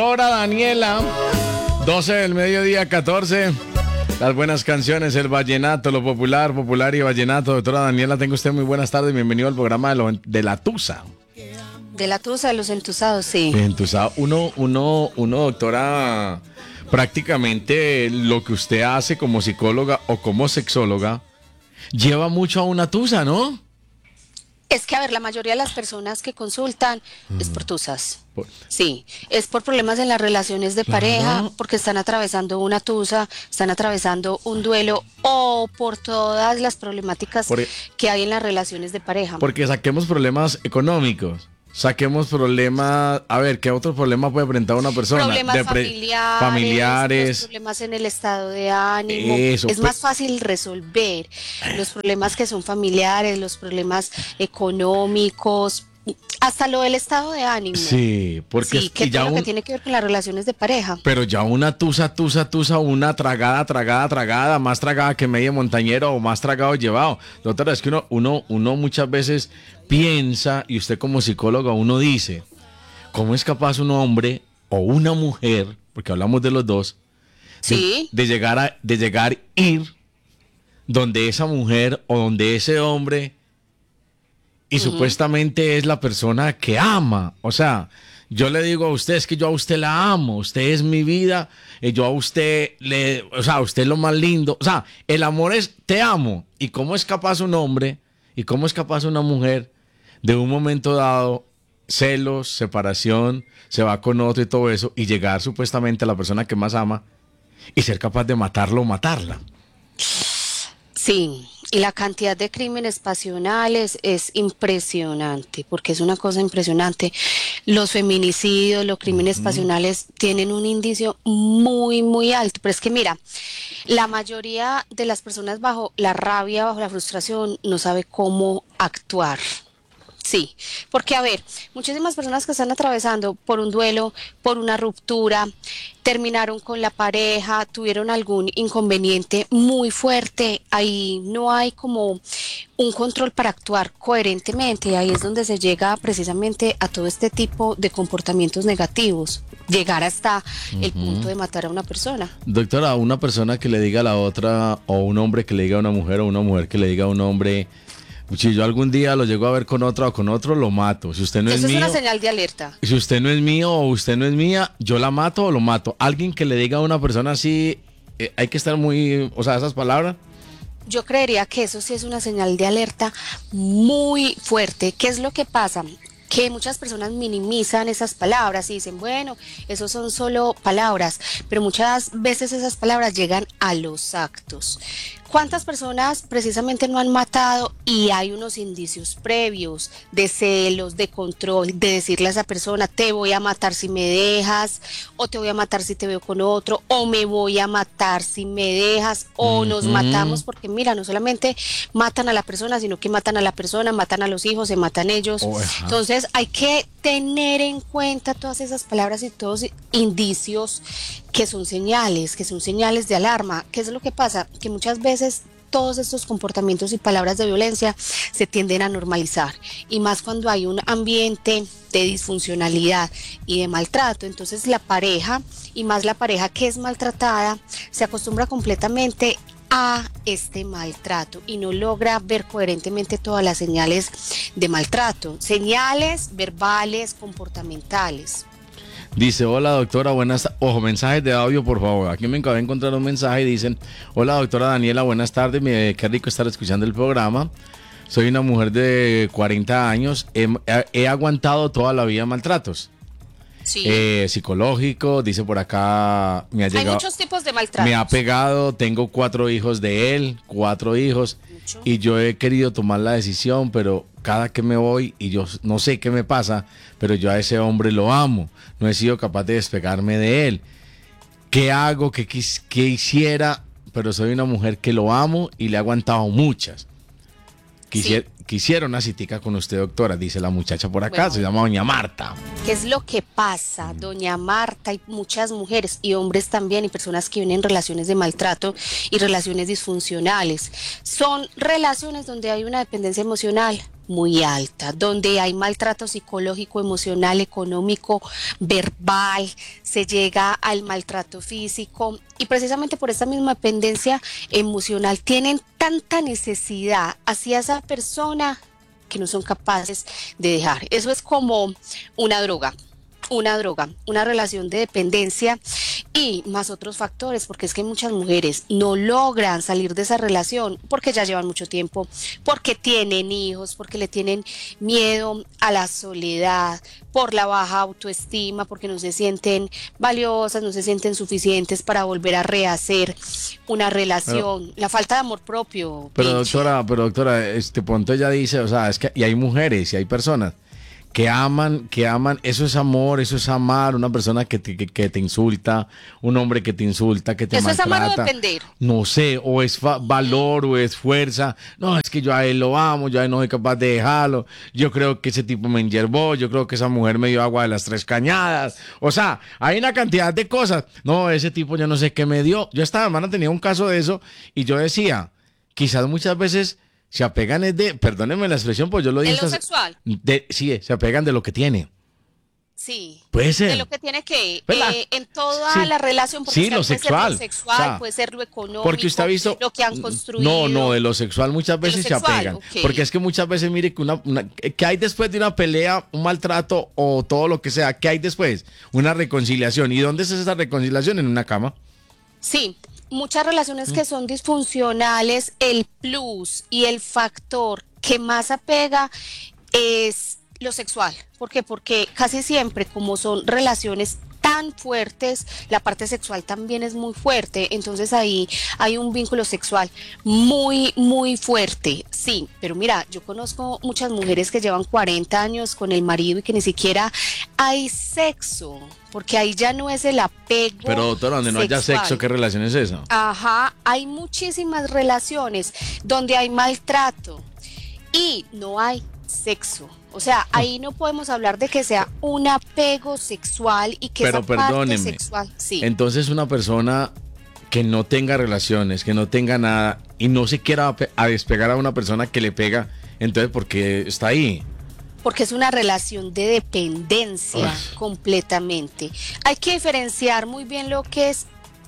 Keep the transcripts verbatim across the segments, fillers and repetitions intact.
Ahora Daniela, doce del mediodía, catorce. Las buenas canciones, el vallenato, lo popular, popular y vallenato. Doctora Daniela, tenga usted muy buenas tardes. Bienvenido al programa de, lo, de La Tusa. De La Tusa, de los entusados, sí. Entusado. Uno, uno, uno, doctora, prácticamente lo que usted hace como psicóloga o como sexóloga lleva mucho a una tusa, ¿no? Es que, a ver, la mayoría de las personas que consultan mm. es por tusas. Por... Sí, es por problemas en las relaciones de pareja, uh-huh. porque están atravesando una tusa, están atravesando un duelo o por todas las problemáticas por... que hay en las relaciones de pareja. Porque saquemos problemas económicos. Saquemos problemas, a ver, ¿qué otro problema puede presentar una persona? Problemas Depre- familiares, familiares. problemas en el estado de ánimo. Eso, es pues, más fácil resolver los problemas que son familiares, los problemas económicos, hasta lo del estado de ánimo. Sí, porque sí, que ya todo un, lo que tiene que ver con las relaciones de pareja. Pero ya una tusa, tusa, tusa, una tragada, tragada, tragada, más tragada que media montañera o más tragado llevado. Doctora, es que uno, uno, uno muchas veces piensa, y usted como psicóloga, uno dice, ¿cómo es capaz un hombre o una mujer, porque hablamos de los dos, ¿Sí? de, de llegar a, de llegar ir donde esa mujer o donde ese hombre y uh-huh. supuestamente es la persona que ama? O sea, yo le digo a usted, es que yo a usted la amo, usted es mi vida, y yo a usted le, o sea, usted es lo más lindo. O sea, el amor es te amo. ¿Y cómo es capaz un hombre y cómo es capaz una mujer de un momento dado, celos, separación, se va con otro y todo eso, y llegar supuestamente a la persona que más ama y ser capaz de matarlo o matarla? Sí, y la cantidad de crímenes pasionales es impresionante, porque es una cosa impresionante. Los feminicidios, los crímenes uh-huh. pasionales tienen un índice muy, muy alto. Pero es que mira, la mayoría de las personas bajo la rabia, bajo la frustración, no sabe cómo actuar. Sí, porque a ver, muchísimas personas que están atravesando por un duelo, por una ruptura, terminaron con la pareja, tuvieron algún inconveniente muy fuerte, ahí no hay como un control para actuar coherentemente, ahí es donde se llega precisamente a todo este tipo de comportamientos negativos, llegar hasta uh-huh. el punto de matar a una persona. Doctora, una persona que le diga a la otra, o un hombre que le diga a una mujer, o una mujer que le diga a un hombre, si yo algún día lo llego a ver con otra o con otro, lo mato. Si usted no Eso es mío, es una señal de alerta. Si usted no es mío o usted no es mía, yo la mato o lo mato. Alguien que le diga a una persona así, eh, hay que estar muy, o sea, esas palabras. Yo creería que eso sí es una señal de alerta muy fuerte. ¿Qué es lo que pasa? Que muchas personas minimizan esas palabras y dicen, bueno, eso son solo palabras, pero muchas veces esas palabras llegan a los actos. ¿Cuántas personas precisamente no han matado y hay unos indicios previos de celos, de control, de decirle a esa persona, te voy a matar si me dejas, o te voy a matar si te veo con otro, o me voy a matar si me dejas, o uh-huh. nos matamos? Porque mira, no solamente matan a la persona, sino que matan a la persona, matan a los hijos, se matan ellos. Oh, entonces hay que tener en cuenta todas esas palabras y todos indicios que son señales, que son señales de alarma. ¿Qué es lo que pasa? Que muchas veces todos estos comportamientos y palabras de violencia se tienden a normalizar, y más cuando hay un ambiente de disfuncionalidad y de maltrato. Entonces la pareja, y más la pareja que es maltratada, se acostumbra completamente a este maltrato y no logra ver coherentemente todas las señales de maltrato, señales verbales, comportamentales. Dice, hola doctora, buenas tardes. Ojo, mensajes de audio, por favor. Aquí me acabo de encontrar un mensaje y dicen, hola doctora Daniela, buenas tardes, me, qué rico estar escuchando el programa. Soy una mujer de cuarenta años, he, he aguantado toda la vida maltratos. Sí. Eh, psicológico, dice por acá, me ha llegado, hay muchos tipos de maltratos. Me ha pegado, tengo cuatro hijos de él, cuatro hijos, Mucho. Y yo he querido tomar la decisión, pero cada que me voy, y yo no sé qué me pasa, pero yo a ese hombre lo amo, no he sido capaz de despegarme de él. ¿Qué hago? ¿Qué, quis, qué hiciera? Pero soy una mujer que lo amo y le he aguantado muchas. Quisiera, sí. quisiera una citica con usted, doctora, dice la muchacha por acá, bueno, se llama doña Marta. ¿Qué es lo que pasa, doña Marta? Hay muchas mujeres y hombres también, y personas que viven en relaciones de maltrato y relaciones disfuncionales. Son relaciones donde hay una dependencia emocional muy alta, donde hay maltrato psicológico, emocional, económico, verbal, se llega al maltrato físico y precisamente por esta misma dependencia emocional tienen tanta necesidad hacia esa persona que no son capaces de dejar. Eso es como una droga. Una droga, una relación de dependencia y más otros factores, porque es que muchas mujeres no logran salir de esa relación porque ya llevan mucho tiempo, porque tienen hijos, porque le tienen miedo a la soledad, por la baja autoestima, porque no se sienten valiosas, no se sienten suficientes para volver a rehacer una relación, pero, la falta de amor propio. Pero Pinche. doctora, pero doctora, este punto ella dice, o sea, es que y hay mujeres y hay personas que aman, que aman, eso es amor, eso es amar, una persona que te, que, que te insulta, un hombre que te insulta, que te eso maltrata. ¿Eso es amar o depender? No sé, o es valor o es fuerza. No, es que yo a él lo amo, yo a él no soy capaz de dejarlo. Yo creo que ese tipo me enyerbó, yo creo que esa mujer me dio agua de las tres cañadas. O sea, hay una cantidad de cosas. No, ese tipo yo no sé qué me dio. Yo esta hermana tenía un caso de eso y yo decía, quizás muchas veces se apegan es de, perdónenme la expresión, pues yo lo digo. ¿De lo sexual? De, sí, se apegan de lo que tiene. Sí. Puede ser. De lo que tiene que, eh, en toda sí. la relación. Sí, lo sexual. Ser lo sexual, o sea, puede ser lo económico, porque usted ha visto, lo que han construido. No, no, de lo sexual muchas veces sexual, se apegan. Okay. Porque es que muchas veces, mire, que, una, una, que hay después de una pelea, un maltrato o todo lo que sea, ¿qué hay después? Una reconciliación. ¿Y dónde es esa reconciliación? En una cama. Sí. Muchas relaciones que son disfuncionales, el plus y el factor que más apega es lo sexual. ¿Por qué? Porque casi siempre, como son relaciones tan fuertes, la parte sexual también es muy fuerte, entonces ahí hay un vínculo sexual muy, muy fuerte, sí, pero mira, yo conozco muchas mujeres que llevan cuarenta años con el marido y que ni siquiera hay sexo, porque ahí ya no es el apego. Pero doctora, donde no sexual. haya sexo, ¿qué relación es esa? Ajá, hay muchísimas relaciones donde hay maltrato y no hay sexo. O sea, ahí no podemos hablar de que sea un apego sexual y que Pero esa perdóneme, parte sexual, sí. Entonces una persona que no tenga relaciones, que no tenga nada y no se quiera a despegar a una persona que le pega, entonces ¿por qué está ahí? Porque es una relación de dependencia Uf. completamente. Hay que diferenciar muy bien lo que es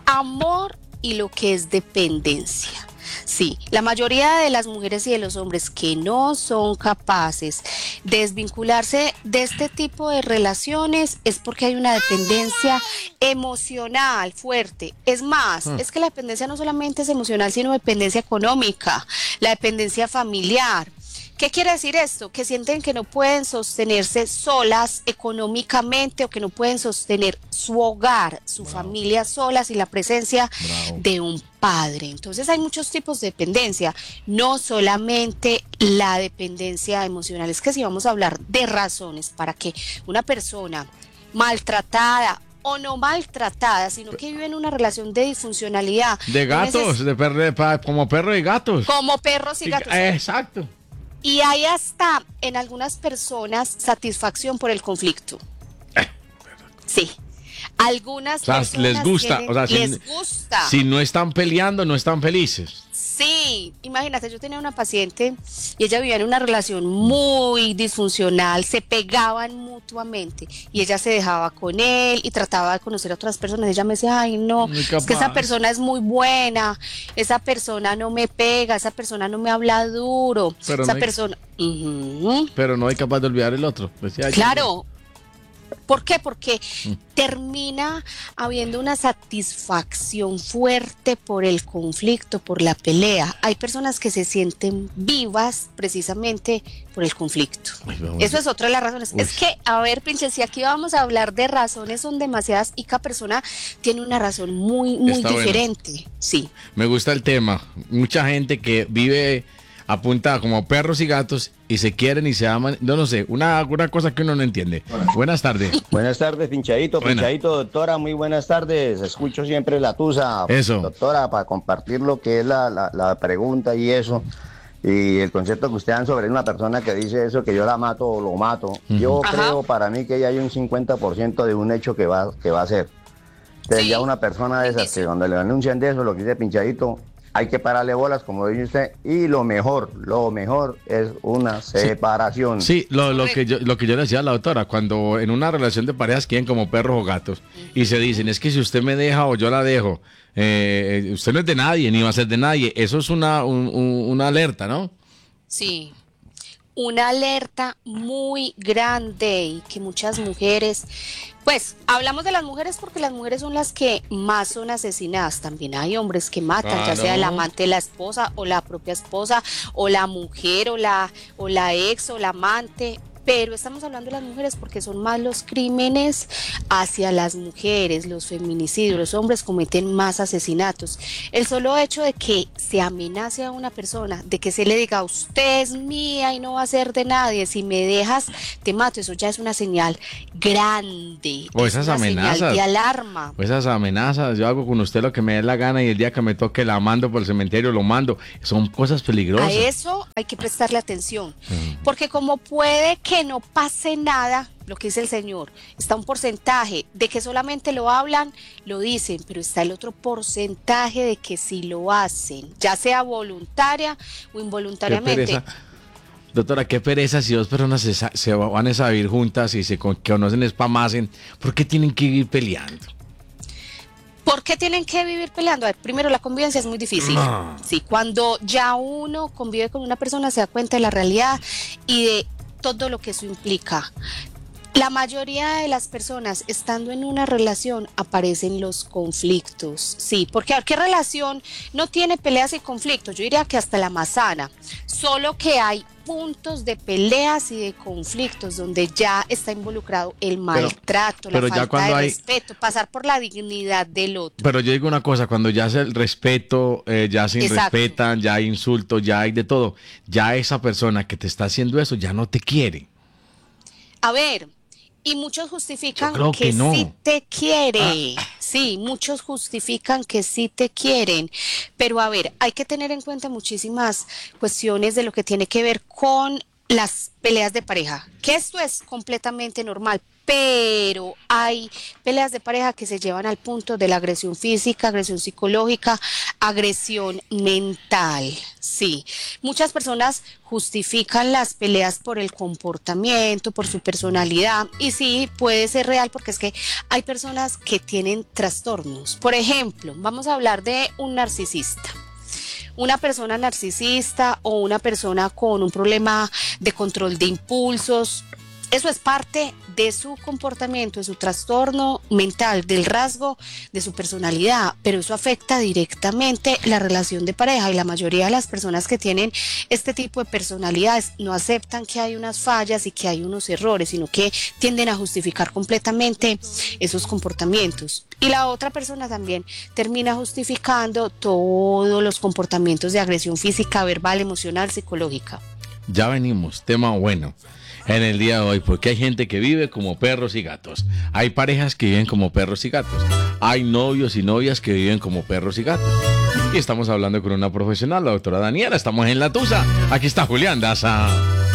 amor y lo que es dependencia. Sí, la mayoría de las mujeres y de los hombres que no son capaces de desvincularse de este tipo de relaciones es porque hay una dependencia emocional fuerte. Es más, hmm. es que la dependencia no solamente es emocional, sino dependencia económica, la dependencia familiar. ¿Qué quiere decir esto? Que sienten que no pueden sostenerse solas económicamente o que no pueden sostener su hogar, su Bravo. familia solas sin la presencia Bravo. de un padre. Entonces hay muchos tipos de dependencia, no solamente la dependencia emocional. Es que si vamos a hablar de razones para que una persona maltratada o no maltratada, sino que vive en una relación de disfuncionalidad. De gatos, de perro, de, como perro y gatos. Como perros y gatos. Exacto. Y hay hasta en algunas personas satisfacción por el conflicto. Eh, sí. Algunas o sea, personas les gusta, tienen, o sea, si, les gusta. Si no están peleando, no están felices. Sí, imagínate, yo tenía una paciente y ella vivía en una relación muy disfuncional, se pegaban mutuamente y ella se dejaba con él y trataba de conocer a otras personas. Ella me decía, ay no, es que esa persona es muy buena, esa persona no me pega, esa persona no me habla duro, pero esa no hay, persona... Uh-huh. Pero no hay capaz de olvidar el otro. Decía, claro. ¿Por qué? Porque mm. termina habiendo una satisfacción fuerte por el conflicto, por la pelea. Hay personas que se sienten vivas precisamente por el conflicto. Ay, Eso es otra de las razones. Uy. Es que, a ver, Pinche, si aquí vamos a hablar de razones, son demasiadas y cada persona tiene una razón muy, muy Está diferente. Bueno. Sí. Me gusta el tema. Mucha gente que vive apuntada como perros y gatos y se quieren y se aman, no, no sé, una, una cosa que uno no entiende. Buenas, buenas tardes. Buenas tardes, Pinchadito, Buena. Pinchadito, doctora, muy buenas tardes, escucho siempre la tusa. Eso. Doctora, para compartir lo que es la, la, la pregunta y eso, y el concepto que usted dan sobre una persona que dice eso, que yo la mato o lo mato, uh-huh. yo Ajá. creo para mí que ya hay un cincuenta por ciento de un hecho que va, que va a ser. Entonces sí. ya una persona de esas que donde le anuncian de eso, lo que dice Pinchadito, hay que pararle bolas, como dice usted, y lo mejor, lo mejor es una separación. Sí, sí lo, lo, que yo, lo que yo le decía a la doctora, cuando en una relación de parejas quieren como perros o gatos, y se dicen, es que si usted me deja o yo la dejo, eh, usted no es de nadie, ni va a ser de nadie, eso es una, un, un, una alerta, ¿no? Sí, una alerta muy grande y que muchas mujeres, pues hablamos de las mujeres porque las mujeres son las que más son asesinadas, también hay hombres que matan, claro, ya sea el amante de la esposa o la propia esposa o la mujer o la, o la ex o la amante. Pero estamos hablando de las mujeres porque son más los crímenes hacia las mujeres, los feminicidios, los hombres cometen más asesinatos. El solo hecho de que se amenace a una persona, de que se le diga, usted es mía y no va a ser de nadie, si me dejas te mato, eso ya es una señal grande. O esas una amenazas. Señal de alarma. O esas amenazas, yo hago con usted lo que me dé la gana y el día que me toque la mando por el cementerio, lo mando. Son cosas peligrosas. A eso hay que prestarle atención, mm. porque como puede que que no pase nada, lo que dice el señor, está un porcentaje de que solamente lo hablan, lo dicen, pero está el otro porcentaje de que sí lo hacen, ya sea voluntaria o involuntariamente. Qué pereza. Doctora, qué pereza si dos personas se, se van a vivir juntas y se conocen, espamasen, ¿por qué tienen que vivir peleando? ¿Por qué tienen que vivir peleando? A ver, primero, la convivencia es muy difícil. No. Sí, cuando ya uno convive con una persona se da cuenta de la realidad y de todo lo que eso implica. La mayoría de las personas estando en una relación aparecen los conflictos, sí, porque ¿qué relación no tiene peleas y conflictos? Yo diría que hasta la más sana, solo que hay puntos de peleas y de conflictos donde ya está involucrado el maltrato, pero, pero la falta de hay... respeto, pasar por la dignidad del otro. Pero yo digo una cosa, cuando ya es el respeto, eh, ya se respetan, ya hay insultos, ya hay de todo, ya esa persona que te está haciendo eso ya no te quiere. A ver, y muchos justifican que, que no. sí te quiere, ah. sí, muchos justifican que sí te quieren, pero a ver, hay que tener en cuenta muchísimas cuestiones de lo que tiene que ver con las peleas de pareja, que esto es completamente normal, pero hay peleas de pareja que se llevan al punto de la agresión física, agresión psicológica, agresión mental, sí. Muchas personas justifican las peleas por el comportamiento, por su personalidad, y sí, puede ser real porque es que hay personas que tienen trastornos. Por ejemplo, vamos a hablar de un narcisista. Una persona narcisista o una persona con un problema de control de impulsos, eso es parte de su comportamiento, de su trastorno mental, del rasgo de su personalidad, pero eso afecta directamente la relación de pareja y la mayoría de las personas que tienen este tipo de personalidades no aceptan que hay unas fallas y que hay unos errores, sino que tienden a justificar completamente esos comportamientos. Y la otra persona también termina justificando todos los comportamientos de agresión física, verbal, emocional, psicológica. Ya venimos, tema bueno en el día de hoy, porque hay gente que vive como perros y gatos. Hay parejas que viven como perros y gatos. Hay novios y novias que viven como perros y gatos. Y estamos hablando con una profesional, la doctora Daniela. Estamos en La Tusa. Aquí está Julián Daza.